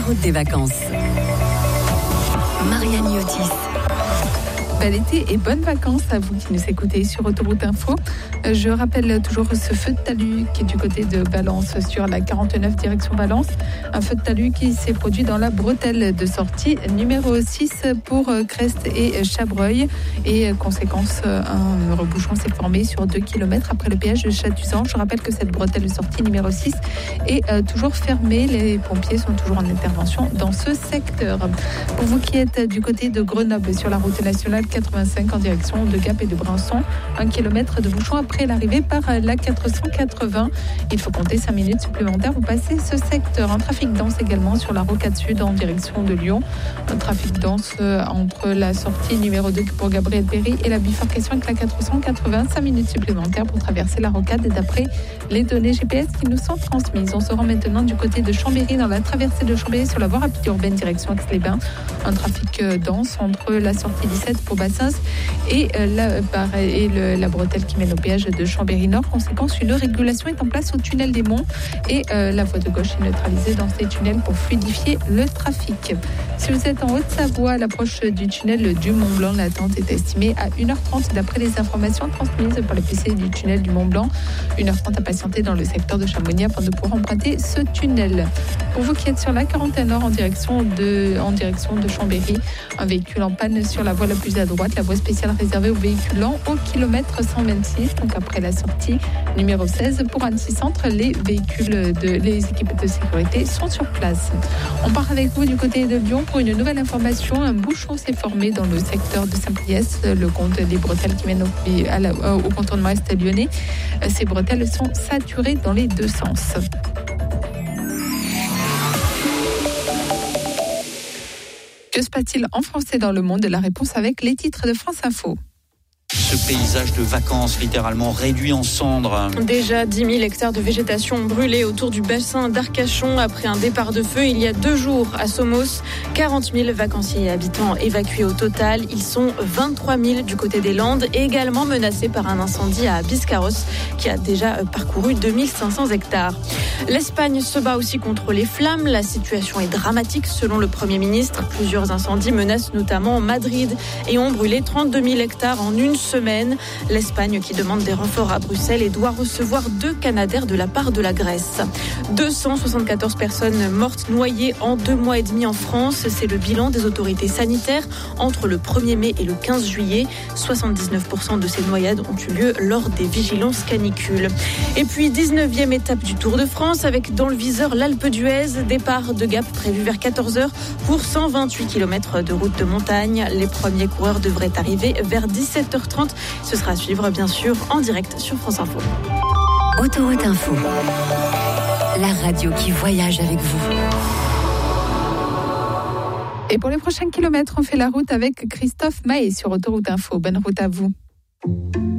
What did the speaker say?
route des vacances. Marianne Yotis. Bel été et bonnes vacances à vous qui nous écoutez sur Autoroute Info. Je rappelle toujours ce feu de talus qui est du côté de Valence sur la 49 direction Valence. Un feu de talus qui s'est produit dans la bretelle de sortie numéro 6 pour Crest et Chabreuil. Et conséquence, un rebouchon s'est formé sur 2 km après le péage de Chatuzan. Je rappelle que cette bretelle de sortie numéro 6 est toujours fermée. Les pompiers sont toujours en intervention dans ce secteur. Pour vous qui êtes du côté de Grenoble sur la route nationale 85 en direction de Gap et de Brinçon, 1 km de bouchon après l'arrivée par la 480. Il faut compter 5 minutes supplémentaires pour passer ce secteur. Un trafic dense également sur la rocade sud en direction de Lyon. Un trafic dense entre la sortie numéro 2 pour Gabriel Péry et la bifurcation avec la 480. 5 minutes supplémentaires pour traverser la rocade d'après les données GPS qui nous sont transmises. On se rend maintenant du côté de Chambéry dans la traversée de Chambéry sur la voie rapide urbaine direction Aix-les-Bains. Un trafic dense entre la sortie 17 pour Bassins et la bretelle qui mène au péage de Chambéry-Nord. Conséquence, une régulation est en place au tunnel des Monts et la voie de gauche est neutralisée dans ces tunnels pour fluidifier le trafic. Si vous êtes en Haute-Savoie, à l'approche du tunnel du Mont-Blanc, l'attente est estimée à 1h30 d'après les informations transmises par le PC du tunnel du Mont-Blanc. 1h30 à patienter dans le secteur de Chamonix afin de pouvoir emprunter ce tunnel. Pour vous qui êtes sur la 41 Nord en direction de Chambéry, un véhicule en panne sur la voie la plus à droite, la voie spéciale réservée aux véhicules lents au kilomètre 126, donc après la sortie numéro 16 pour Annecy Centre, les équipes de sécurité sont sur place. On part avec vous du côté de Lyon pour une nouvelle information. Un bouchon s'est formé dans le secteur de Saint-Priest, le compte des bretelles qui mènent au contournement est lyonnais. Ces bretelles sont saturées dans les deux sens. Que se passe-t-il en France et dans le monde? La réponse avec les titres de France Info. Ce paysage de vacances littéralement réduit en cendres. Déjà 10 000 hectares de végétation ont brûlé autour du bassin d'Arcachon après un départ de feu il y a 2 jours à Somos. 40 000 vacanciers et habitants évacués au total. Ils sont 23 000 du côté des Landes et également menacés par un incendie à Biscarrosse qui a déjà parcouru 2500 hectares. L'Espagne se bat aussi contre les flammes. La situation est dramatique selon le Premier ministre. Plusieurs incendies menacent notamment Madrid et ont brûlé 32 000 hectares en une semaine. L'Espagne qui demande des renforts à Bruxelles et doit recevoir 2 Canadair de la part de la Grèce. 274 personnes mortes noyées en 2 mois et demi en France. C'est le bilan des autorités sanitaires entre le 1er mai et le 15 juillet. 79% de ces noyades ont eu lieu lors des vigilances canicules. Et puis 19e étape du Tour de France avec dans le viseur l'Alpe d'Huez. Départ de Gap prévu vers 14h pour 128 km de route de montagne. Les premiers coureurs devraient arriver vers 17h30. Ce sera à suivre bien sûr en direct sur France Info. Autoroute Info. La radio qui voyage avec vous. Et pour les prochains kilomètres, on fait la route avec Christophe Maé sur Autoroute Info. Bonne route à vous.